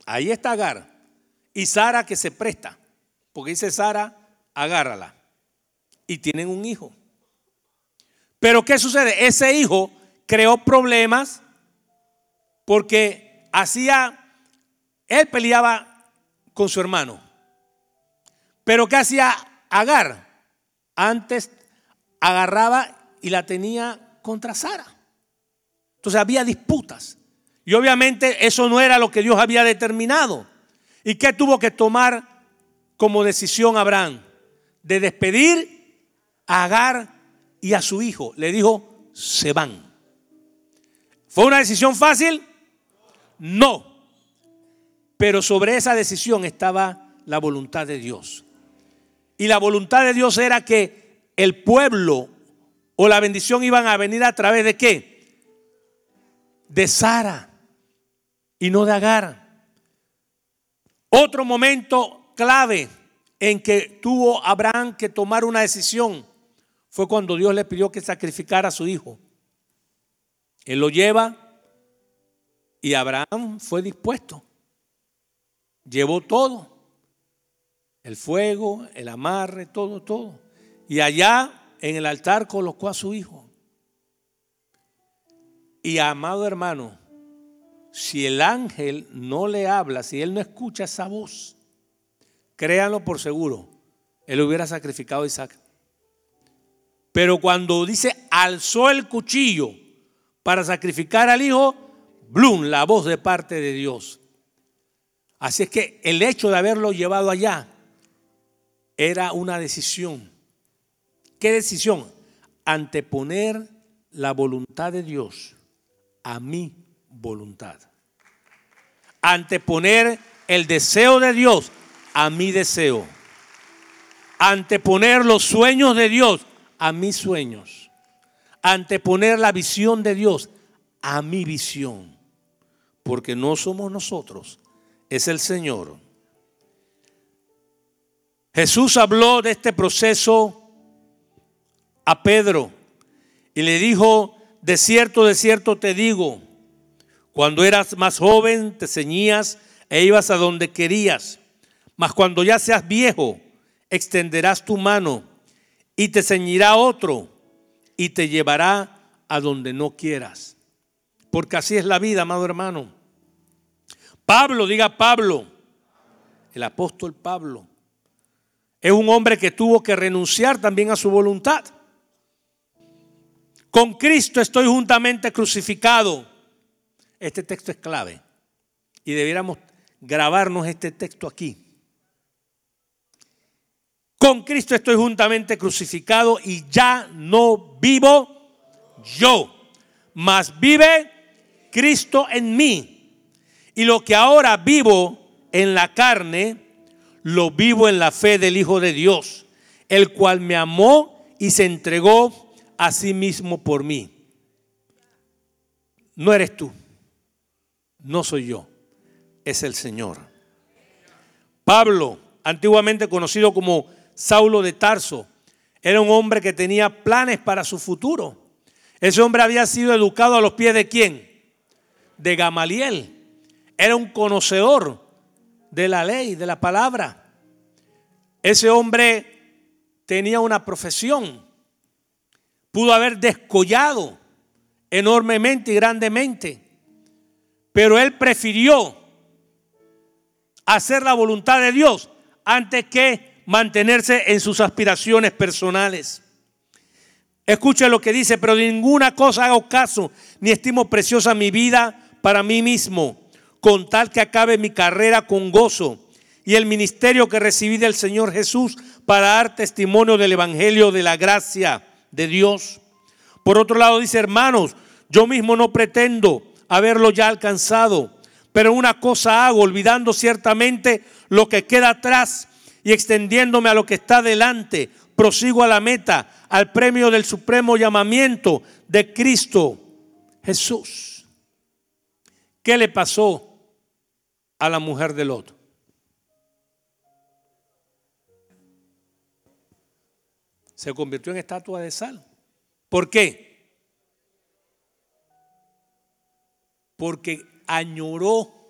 Ahí está Agar. Y Sara que se presta. Porque dice Sara, agárrala. Y tienen un hijo. Pero ¿qué sucede? Ese hijo creó problemas porque él peleaba con su hermano. Pero ¿qué hacía Agar? Antes agarraba y la tenía contra Sara. Entonces había disputas. Y obviamente eso no era lo que Dios había determinado. ¿Y qué tuvo que tomar como decisión Abraham? De despedir a Agar y a su hijo. Le dijo, se van. ¿Fue una decisión fácil? No. Pero sobre esa decisión estaba la voluntad de Dios. Y la voluntad de Dios era que el pueblo o la bendición iban a venir a través de ¿qué? De Sara y no de Agar. Otro momento clave en que tuvo Abraham que tomar una decisión fue cuando Dios le pidió que sacrificara a su hijo. Él lo lleva y Abraham fue dispuesto. Llevó todo. El fuego, el amarre, todo. Y allá en el altar colocó a su hijo. Y amado hermano, si el ángel no le habla, si él no escucha esa voz, créanlo por seguro, él hubiera sacrificado a Isaac. Pero cuando dice, alzó el cuchillo para sacrificar al hijo, ¡blum!, la voz de parte de Dios. Así es que el hecho de haberlo llevado allá era una decisión. ¿Qué decisión? Anteponer la voluntad de Dios a mi voluntad. Anteponer el deseo de Dios a mi deseo. Anteponer los sueños de Dios a mis sueños. Anteponer la visión de Dios a mi visión. Porque no somos nosotros, es el Señor. Jesús habló de este proceso a Pedro y le dijo, de cierto te digo, cuando eras más joven te ceñías e ibas a donde querías, mas cuando ya seas viejo extenderás tu mano y te ceñirá otro y te llevará a donde no quieras. Porque así es la vida, amado hermano. Pablo, diga Pablo, el apóstol Pablo, es un hombre que tuvo que renunciar también a su voluntad. Con Cristo estoy juntamente crucificado. Este texto es clave y debiéramos grabarnos este texto aquí. Con Cristo estoy juntamente crucificado y ya no vivo yo, mas vive Cristo en mí. Y lo que ahora vivo en la carne, lo vivo en la fe del Hijo de Dios, el cual me amó y se entregó a sí mismo por mí. No eres tú, no soy yo, es el Señor. Pablo, antiguamente conocido como Saulo de Tarso, era un hombre que tenía planes para su futuro. Ese hombre había sido educado a los pies ¿de quién? De Gamaliel. Era un conocedor de la ley, de la palabra. Ese hombre tenía una profesión. Pudo haber descollado enormemente y grandemente, pero él prefirió hacer la voluntad de Dios antes que mantenerse en sus aspiraciones personales. Escuche lo que dice: pero de ninguna cosa hago caso, ni estimo preciosa mi vida para mí mismo, con tal que acabe mi carrera con gozo y el ministerio que recibí del Señor Jesús para dar testimonio del evangelio de la gracia de Dios. Por otro lado dice: hermanos, yo mismo no pretendo haberlo ya alcanzado, pero una cosa hago, olvidando ciertamente lo que queda atrás y extendiéndome a lo que está delante, prosigo a la meta, al premio del supremo llamamiento de Cristo Jesús. ¿Qué le pasó a la mujer de Lot? Se convirtió en estatua de sal. ¿Por qué? Porque añoró